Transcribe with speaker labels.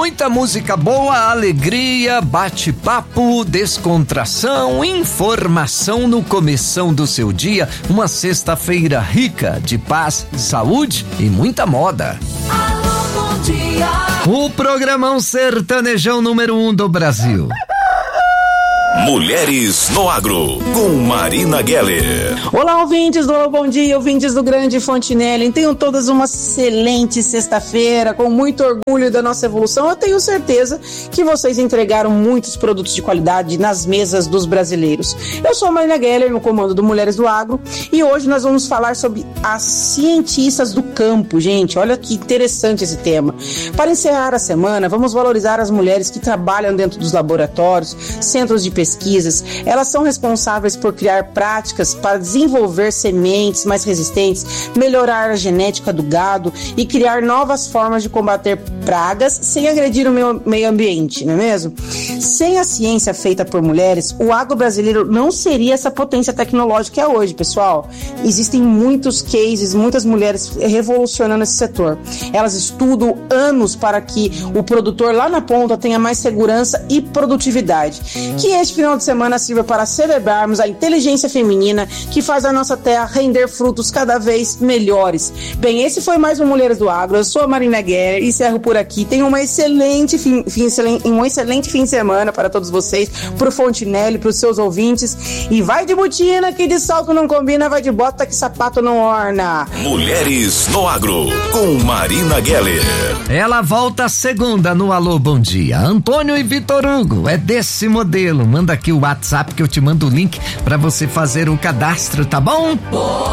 Speaker 1: muita música boa, alegria, bate-papo, descontração, informação no começão do seu dia. Uma sexta-feira rica de paz, saúde e muita moda.
Speaker 2: Alô, bom dia.
Speaker 1: O programão sertanejão número 1 do Brasil.
Speaker 3: Mulheres no Agro, com Marina Geller.
Speaker 4: Olá, ouvintes do Bom Dia, ouvintes do Grande Fontinelli. Tenham todas uma excelente sexta-feira, com muito orgulho da nossa evolução. Eu tenho certeza que vocês entregaram muitos produtos de qualidade nas mesas dos brasileiros. Eu sou a Marina Geller, no comando do Mulheres do Agro, e hoje nós vamos falar sobre as cientistas do campo. Gente, olha que interessante esse tema. Para encerrar a semana, vamos valorizar as mulheres que trabalham dentro dos laboratórios, centros de pesquisas. Elas são responsáveis por criar práticas para desenvolver sementes mais resistentes, melhorar a genética do gado e criar novas formas de combater pragas sem agredir o meio ambiente, não é mesmo? Sem a ciência feita por mulheres, o agro brasileiro não seria essa potência tecnológica que é hoje, pessoal. Existem muitos cases, muitas mulheres revolucionando esse setor. Elas estudam anos para que o produtor lá na ponta tenha mais segurança e produtividade. Que este final de semana sirva para celebrarmos a inteligência feminina que faz a nossa terra render frutos cada vez melhores. Bem, esse foi mais um Mulheres do Agro. Eu sou a Marina Geller e encerro por aqui. Tenham um excelente fim de semana para todos vocês, pro Fontinelli, pros seus ouvintes. E vai de botina, que de salto não combina, vai de bota que sapato não orna.
Speaker 3: Mulheres no Agro, com Marina Geller.
Speaker 1: Ela volta segunda no Alô Bom Dia. Antônio e Vitor Hugo, é desse modelo. Manda aqui o WhatsApp que eu te mando o link pra você fazer o cadastro, tá bom?